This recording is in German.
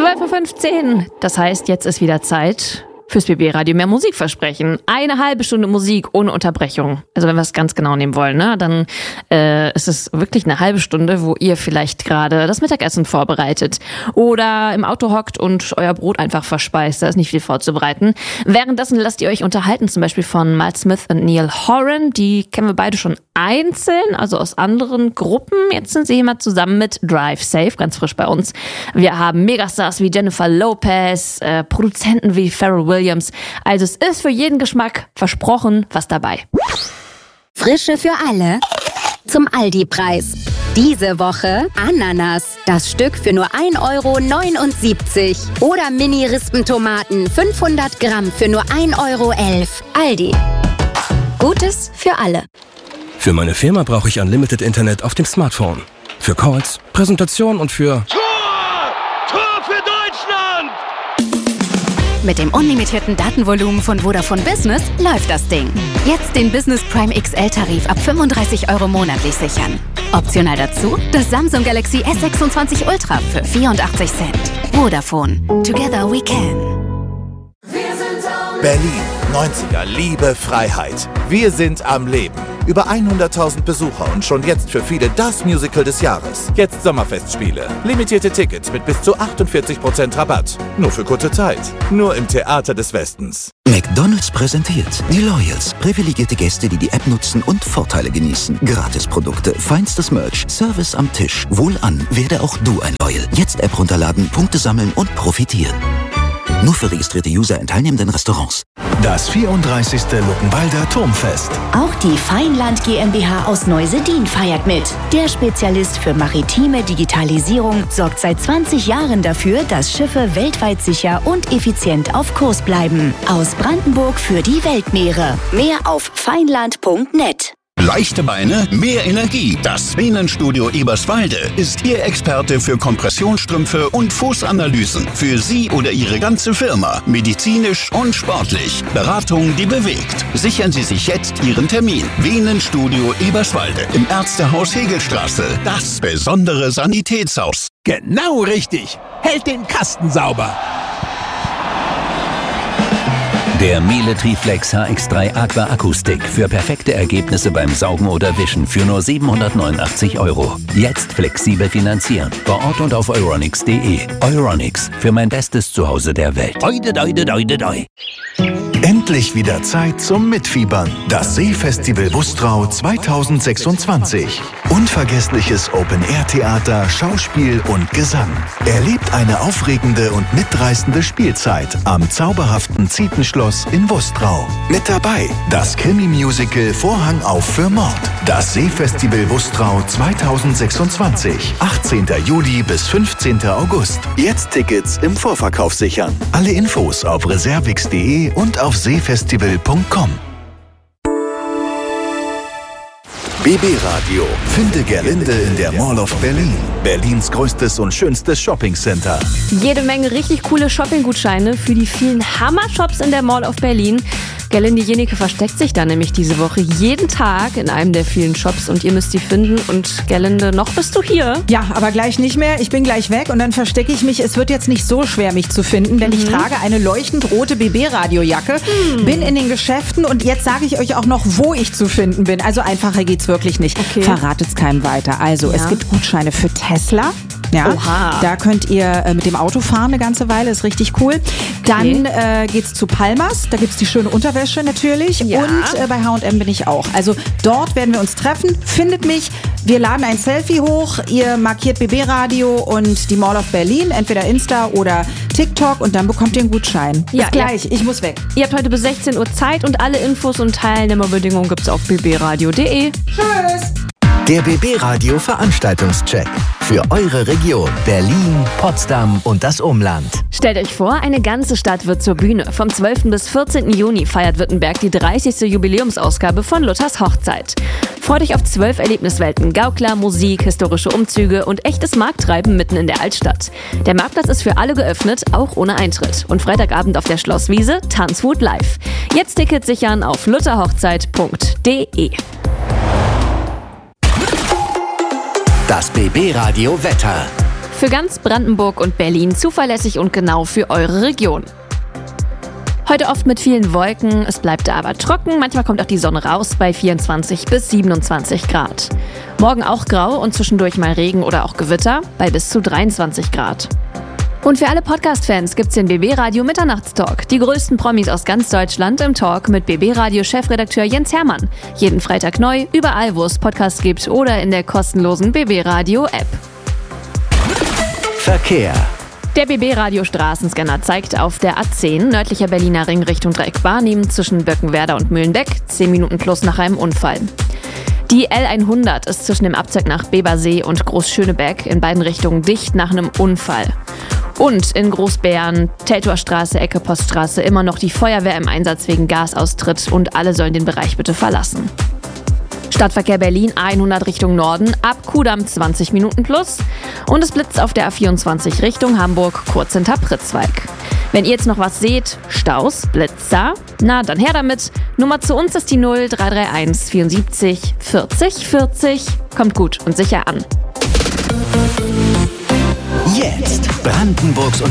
12.15 Uhr. Das heißt, jetzt ist wieder Zeit fürs BB-Radio mehr Musik versprechen. Eine halbe Stunde Musik ohne Unterbrechung. Also wenn wir es ganz genau nehmen wollen, ne, dann ist es wirklich eine halbe Stunde, wo ihr vielleicht gerade das Mittagessen vorbereitet oder im Auto hockt und euer Brot einfach verspeist. Da ist nicht viel vorzubereiten. Währenddessen lasst ihr euch unterhalten, zum Beispiel von Miles Smith und Neil Horan. Die kennen wir beide schon einzeln, also aus anderen Gruppen. Jetzt sind sie hier mal zusammen mit Drive Safe, ganz frisch bei uns. Wir haben Megastars wie Jennifer Lopez, Produzenten wie Pharrell Williams. Also es ist für jeden Geschmack versprochen was dabei. Frische für alle zum Aldi-Preis. Diese Woche Ananas, das Stück für nur 1,79 €. Oder Mini-Rispentomaten, 500 Gramm für nur 1,11 €. Aldi. Gutes für alle. Für meine Firma brauche ich Unlimited Internet auf dem Smartphone. Für Calls, Präsentation und für... Tor für Deutschland! Mit dem unlimitierten Datenvolumen von Vodafone Business läuft das Ding. Jetzt den Business Prime XL-Tarif ab 35 € monatlich sichern. Optional dazu das Samsung Galaxy S26 Ultra für 84 Cent. Vodafone. Together we can. Berlin, 90er, Liebe, Freiheit. Wir sind am Leben. Über 100.000 Besucher und schon jetzt für viele das Musical des Jahres. Jetzt Sommerfestspiele. Limitierte Tickets mit bis zu 48% Rabatt. Nur für kurze Zeit. Nur im Theater des Westens. McDonald's präsentiert die Loyals. Privilegierte Gäste, die die App nutzen und Vorteile genießen. Gratisprodukte, feinstes Merch, Service am Tisch. Wohlan, werde auch du ein Loyal. Jetzt App runterladen, Punkte sammeln und profitieren. Nur für registrierte User in teilnehmenden Restaurants. Das 34. Luckenwalder Turmfest. Auch die Feinland GmbH aus Neusedin feiert mit. Der Spezialist für maritime Digitalisierung sorgt seit 20 Jahren dafür, dass Schiffe weltweit sicher und effizient auf Kurs bleiben. Aus Brandenburg für die Weltmeere. Mehr auf feinland.net. Leichte Beine, mehr Energie. Das Venenstudio Eberswalde ist Ihr Experte für Kompressionsstrümpfe und Fußanalysen. Für Sie oder Ihre ganze Firma. Medizinisch und sportlich. Beratung, die bewegt. Sichern Sie sich jetzt Ihren Termin. Venenstudio Eberswalde im Ärztehaus Hegelstraße. Das besondere Sanitätshaus. Genau richtig. Hält den Kasten sauber. Der Miele Triflex HX3 Aqua Akustik für perfekte Ergebnisse beim Saugen oder Wischen für nur 789 €. Jetzt flexibel finanzieren. Vor Ort und auf euronics.de. Euronics, für mein bestes Zuhause der Welt. Endlich wieder Zeit zum Mitfiebern. Das Seefestival Wustrau 2026. Unvergessliches Open-Air-Theater, Schauspiel und Gesang. Erlebt eine aufregende und mitreißende Spielzeit am zauberhaften Zietenschloss in Wustrau. Mit dabei das Krimi-Musical Vorhang auf für Mord. Das Seefestival Wustrau 2026. 18. Juli bis 15. August. Jetzt Tickets im Vorverkauf sichern. Alle Infos auf reservix.de und auf seefestival.com. BB Radio. Finde Gerlinde in der Mall of Berlin. Berlins größtes und schönstes Shoppingcenter. Jede Menge richtig coole Shoppinggutscheine für die vielen Hammer-Shops in der Mall of Berlin. Gerlinde Jenike versteckt sich da nämlich diese Woche jeden Tag in einem der vielen Shops und ihr müsst sie finden. Und Gerlinde, noch bist du hier. Ja, aber gleich nicht mehr. Ich bin gleich weg und dann verstecke ich mich. Es wird jetzt nicht so schwer, mich zu finden, denn ich trage eine leuchtend rote BB-Radiojacke, bin in den Geschäften und jetzt sage ich euch auch noch, wo ich zu finden bin. Also einfacher geht's wirklich nicht. Okay. Verratet's keinem weiter. Also, es gibt Gutscheine für Tesla. Ja, Oha. Da könnt ihr mit dem Auto fahren eine ganze Weile, ist richtig cool. Dann geht's zu Palmas, da gibt's die schöne Unterwäsche natürlich. Ja. Und bei H&M bin ich auch. Also dort werden wir uns treffen, findet mich. Wir laden ein Selfie hoch, ihr markiert BB Radio und die Mall of Berlin, entweder Insta oder TikTok und dann bekommt ihr einen Gutschein. Bis gleich, ich muss weg. Ihr habt heute bis 16 Uhr Zeit und alle Infos und Teilnehmerbedingungen gibt's auf bbradio.de. Tschüss! Der BB Radio Veranstaltungscheck. Für eure Region Berlin, Potsdam und das Umland. Stellt euch vor, eine ganze Stadt wird zur Bühne. Vom 12. bis 14. Juni feiert Württemberg die 30. Jubiläumsausgabe von Luthers Hochzeit. Freut euch auf 12 Erlebniswelten, Gaukler, Musik, historische Umzüge und echtes Markttreiben mitten in der Altstadt. Der Marktplatz ist für alle geöffnet, auch ohne Eintritt. Und Freitagabend auf der Schlosswiese Tanzwut live. Jetzt Tickets sichern auf lutherhochzeit.de. Das BB Radio Wetter. Für ganz Brandenburg und Berlin zuverlässig und genau für eure Region. Heute oft mit vielen Wolken, es bleibt aber trocken, manchmal kommt auch die Sonne raus bei 24 bis 27 Grad. Morgen auch grau und zwischendurch mal Regen oder auch Gewitter bei bis zu 23 Grad. Und für alle Podcast-Fans gibt's den BB Radio Mitternachtstalk. Die größten Promis aus ganz Deutschland im Talk mit BB Radio Chefredakteur Jens Hermann. Jeden Freitag neu, überall wo es Podcasts gibt oder in der kostenlosen BB Radio App. Verkehr. Der BB Radio Straßenscanner zeigt auf der A10 nördlicher Berliner Ring Richtung Dreieck Barnim zwischen Böckenwerda und Mühlenbeck 10 Minuten plus nach einem Unfall. Die L100 ist zwischen dem Abzweig nach Bebersee und Großschöneberg in beiden Richtungen dicht nach einem Unfall. Und in Großbären, Teltorstraße, Ecke Poststraße immer noch die Feuerwehr im Einsatz wegen Gasaustritt und alle sollen den Bereich bitte verlassen. Stadtverkehr Berlin A100 Richtung Norden, ab Kudamm 20 Minuten plus. Und es blitzt auf der A24 Richtung Hamburg, kurz hinter Pritzwalk. Wenn ihr jetzt noch was seht, Staus, Blitzer, na dann her damit. Nummer zu uns ist die 0331 74 40 40. Kommt gut und sicher an. Jetzt Brandenburgs und